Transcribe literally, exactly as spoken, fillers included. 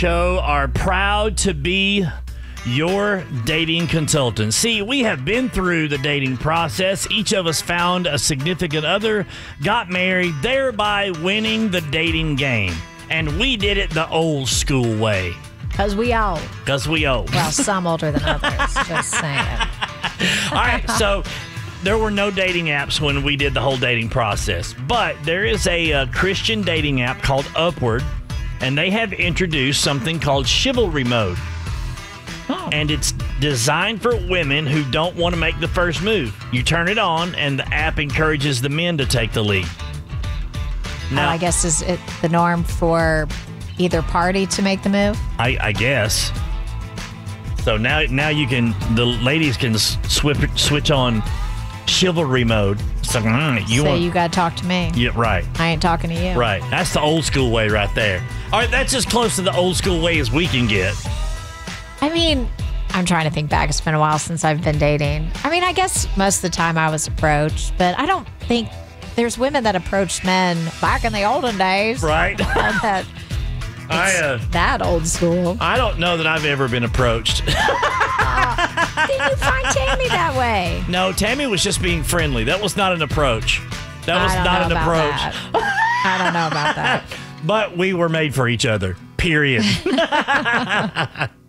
Show are proud to be your dating consultant. See, we have been through the dating process. Each of us found a significant other, got married, thereby winning the dating game. And we did it the old school way. Because we old. Because we old. Well, some older than others. Just saying. All right, so there were no dating apps when we did the whole dating process. But there is a, uh Christian dating app called Upward, and they have introduced something called Chivalry Mode. Oh. And it's designed for women who don't want to make the first move. You turn it on, and the app encourages the men to take the lead. Now, I guess is it the norm for either party to make the move? I, I guess. So now, now you can, the ladies can swip, switch on Chivalry Mode. So mm, you Say want, you got to talk to me. Yeah, right. I ain't talking to you. Right. That's the old school way right there. All right, that's as close to the old school way as we can get. I mean, I'm trying to think back. It's been a while since I've been dating. I mean, I guess most of the time I was approached, but I don't think there's women that approached men back in the olden days. Right. that I, uh, that old school. I don't know that I've ever been approached. uh, did you find Tammy that way? No, Tammy was just being friendly. That was not an approach. That was I don't not know an about approach. That. I don't know about that. But we were made for each other. Period.